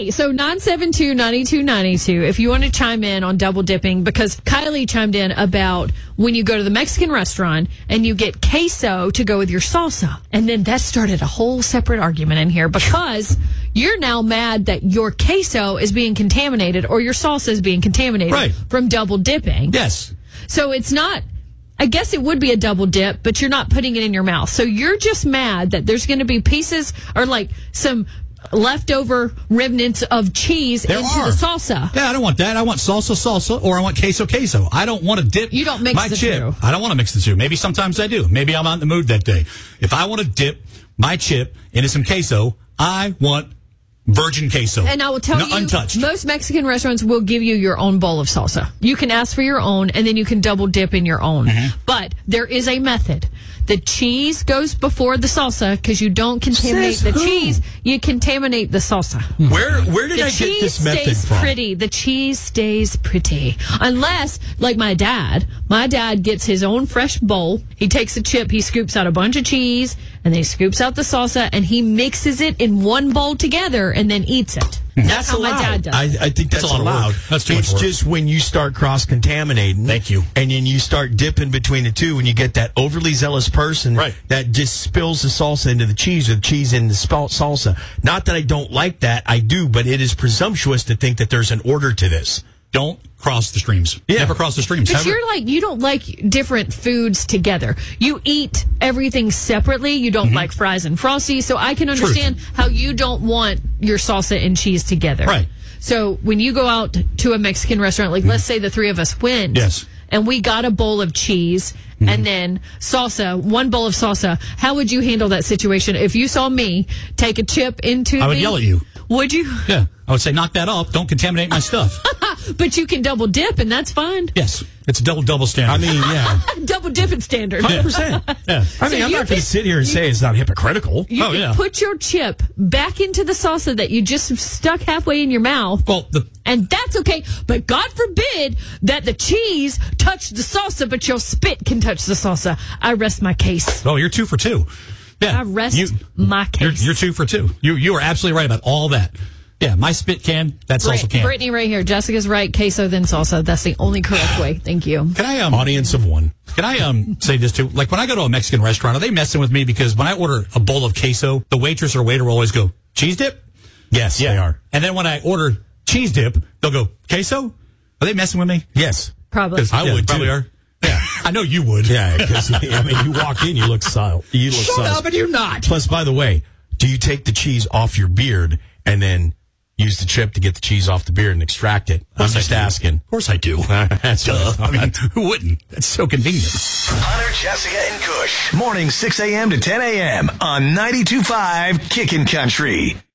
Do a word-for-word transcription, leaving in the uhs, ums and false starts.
Hey, so nine seven two, nine two nine two, if you want to chime in on double dipping, because Kylie chimed in about when you go to the Mexican restaurant and you get queso to go with your salsa. And then that started a whole separate argument in here because you're now mad that your queso is being contaminated or your salsa is being contaminated right. from double dipping. Yes. So it's not, I guess it would be a double dip, but you're not putting it in your mouth. So you're just mad that there's going to be pieces or like some leftover remnants of cheese there into are. the salsa. Yeah, I don't want that. I want salsa, salsa, or I want queso, queso. I don't want to dip You don't mix my the chip. two. I don't want to mix the two. Maybe sometimes I do. Maybe I'm not in the mood that day. If I want to dip my chip into some queso, I want virgin queso. And I will tell no, you, untouched. most Mexican restaurants will give you your own bowl of salsa. You can ask for your own, and then you can double dip in your own. Mm-hmm. But there is a method. The cheese goes before the salsa because you don't contaminate Says the who? cheese. You contaminate the salsa. Where where did The I get cheese this method stays from? pretty. The cheese stays pretty. Unless, like my dad, my dad gets his own fresh bowl. He takes a chip, he scoops out a bunch of cheese, and then he scoops out the salsa, and he mixes it in one bowl together and then eats it. That's, That's how my allowed. dad does I, it. I think that's, That's a lot of allowed. work. That's too much It's work. just when you start cross-contaminating. Thank you. And then you start dipping between the two, and you get that overly zealous person Right. that just spills the salsa into the cheese or the cheese into the spal- salsa. Not that I don't like that. I do, but it is presumptuous to think that there's an order to this. Don't cross the streams. Yeah. Never cross the streams. But Ever. you're like, you don't like different foods together. You eat everything separately. You don't like fries and Frosty. So I can understand how you don't want your salsa and cheese together. Right. So when you go out to a Mexican restaurant, like let's say the three of us went. Yes. And we got a bowl of cheese and then salsa, one bowl of salsa. How would you handle that situation if you saw me take a chip into I would the, yell at you. Would you? Yeah. I would say, knock that off. Don't contaminate my stuff. But you can double dip and that's fine. Yes. It's a double, double standard. I mean, yeah. Double dipping standard. one hundred percent. yeah. I mean, So I'm you not going can- to sit here and say it's not hypocritical. You Oh, can yeah. put your chip back into the salsa that you just stuck halfway in your mouth. Well, the And that's okay. But God forbid that the cheese touch the salsa, but your spit can touch the salsa. I rest my case. oh, you're two for two. Yeah. I rest You- my You're, case. you're two for two. You you are absolutely right about all that. Yeah, my spit can. That's also Brit- can. Brittany right here. Jessica's right. Queso, then salsa. That's the only correct way. Thank you. Can I um Audience of one. can I um say this too? Like when I go to a Mexican restaurant, are they messing with me because when I order a bowl of queso, the waitress or waiter will always go cheese dip? Yes, they are. And then when I order cheese dip, they'll go queso. Are they messing with me? Yes. Probably. 'Cause I yeah, would, probably too. are. Yeah, I know you would. Yeah, because I mean, you walk in, you look silent. You look Shut sus. up, and you're not. Plus, by the way, do you take the cheese off your beard and then use the chip to get the cheese off the beard and extract it? I'm course I just do. asking. Of course I do. That's Duh. I mean, who wouldn't? That's so convenient. Hunter, Jessica, and Kush. Morning six a.m. to ten a.m. on ninety-two point five Kickin' Country.